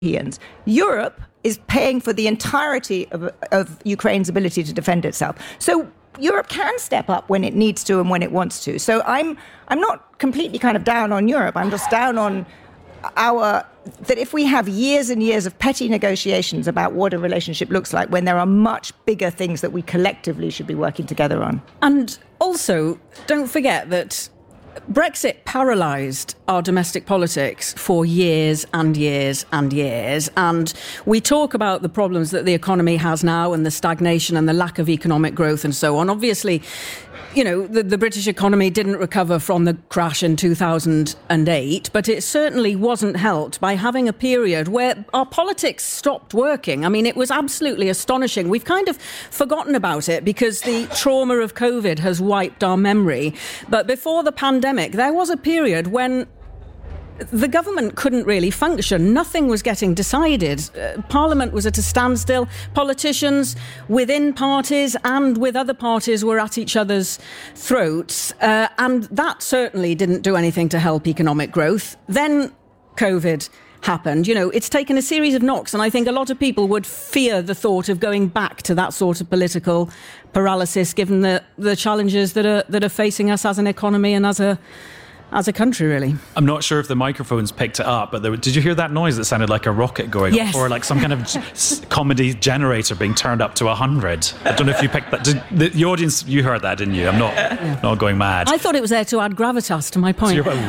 Europe is paying for the entirety of Ukraine's ability to defend itself. So Europe can step up when it needs to and when it wants to. So I'm not completely kind of down on Europe. I'm just down on that if we have years and years of petty negotiations about what a relationship looks like, when there are much bigger things that we collectively should be working together on. And also, don't forget that Brexit paralysed our domestic politics for years and years and years. And we talk about the problems that the economy has now and the stagnation and the lack of economic growth and so on. Obviously, you know, the British economy didn't recover from the crash in 2008, but it certainly wasn't helped by having a period where our politics stopped working. I mean, it was absolutely astonishing. We've kind of forgotten about it because the trauma of COVID has wiped our memory. But before the pandemic, there was a period when the government couldn't really function. Nothing was getting decided. Parliament was at a standstill. Politicians within parties and with other parties were at each other's throats. And that certainly didn't do anything to help economic growth. Then COVID happened. You know, it's taken a series of knocks, and I think a lot of people would fear the thought of going back to that sort of political paralysis, given the challenges that are facing us as an economy and as a country, really. I'm not sure if the microphones picked it up, but did you hear that noise that sounded like a rocket going off, or like some kind of comedy generator being turned up to 100? I don't know if you picked that. The audience, you heard that, didn't you? I'm not going mad. I thought it was there to add gravitas to my point. I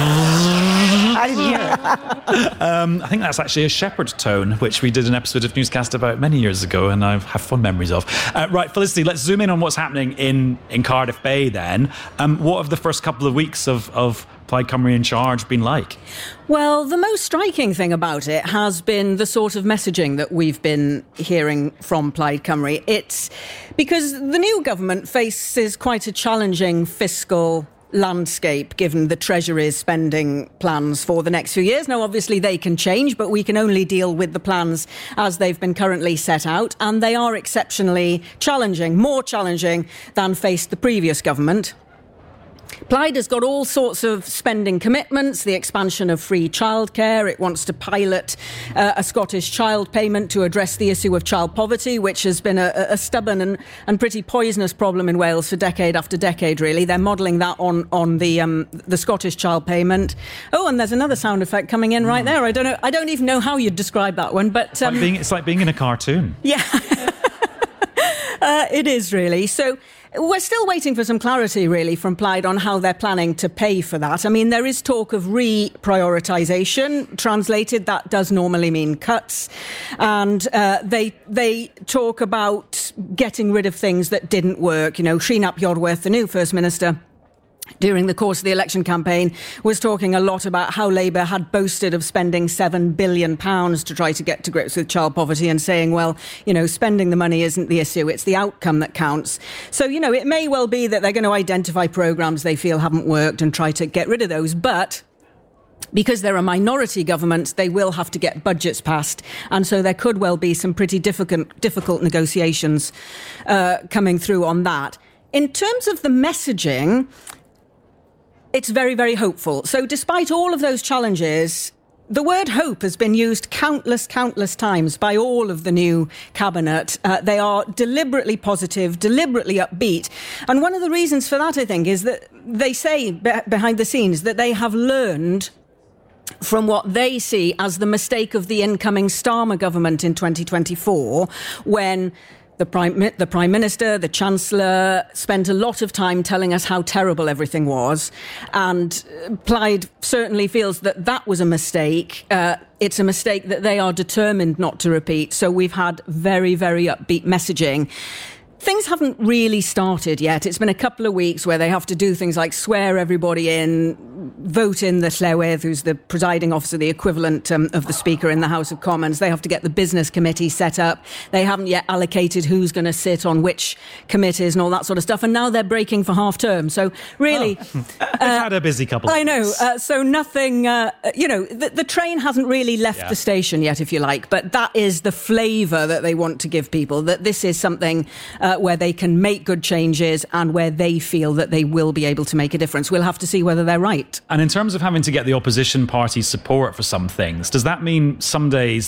didn't hear it. I think that's actually a shepherd tone, which we did an episode of Newscast about many years ago, and I have fond memories of. Right, Felicity, let's zoom in on what's happening in Cardiff Bay then. What have the first couple of weeks of Plaid Cymru in charge been like? Well, the most striking thing about it has been the sort of messaging that we've been hearing from Plaid Cymru. It's because the new government faces quite a challenging fiscal landscape given the Treasury's spending plans for the next few years. Now, obviously, they can change, but we can only deal with the plans as they've been currently set out, and they are exceptionally challenging, more challenging than faced the previous government. Plaid has got all sorts of spending commitments, the expansion of free childcare. It wants to pilot a Scottish child payment to address the issue of child poverty, which has been a stubborn and pretty poisonous problem in Wales for decade after decade, really. They're modelling that on the Scottish child payment. Oh, and there's another sound effect coming in right there. I don't even know how you'd describe that one. But it's like being in a cartoon. Yeah, it is really. So we're still waiting for some clarity, really, from Plaid on how they're planning to pay for that. I mean, there is talk of reprioritisation. Translated, that does normally mean cuts. And they talk about getting rid of things that didn't work. You know, Sreenap Yorwerth, the new First Minister, during the course of the election campaign, was talking a lot about how Labour had boasted of spending £7 billion to try to get to grips with child poverty, and saying, well, you know, spending the money isn't the issue, it's the outcome that counts. So, you know, it may well be that they're going to identify programmes they feel haven't worked and try to get rid of those, but because they're a minority government, they will have to get budgets passed. And so there could well be some pretty difficult negotiations coming through on that. In terms of the messaging, it's very, very hopeful. So despite all of those challenges, the word hope has been used countless times by all of the new cabinet. They are deliberately positive, deliberately upbeat. And one of the reasons for that, I think, is that they say behind the scenes that they have learned from what they see as the mistake of the incoming Starmer government in 2024, when the Prime Minister, the Chancellor, spent a lot of time telling us how terrible everything was. And Plaid certainly feels that that was a mistake. It's a mistake that they are determined not to repeat. So we've had very, very upbeat messaging. Things haven't really started yet. It's been a couple of weeks where they have to do things like swear everybody in, vote in the Llywydd, who's the presiding officer, the equivalent of the Speaker in the House of Commons. They have to get the business committee set up. They haven't yet allocated who's going to sit on which committees and all that sort of stuff. And now they're breaking for half term. So really, they've had a busy couple of I know. So nothing, the train hasn't really left the station yet, if you like. But that is the flavour that they want to give people, that this is something where they can make good changes and where they feel that they will be able to make a difference. We'll have to see whether they're right. And in terms of having to get the opposition party's support for some things, does that mean some days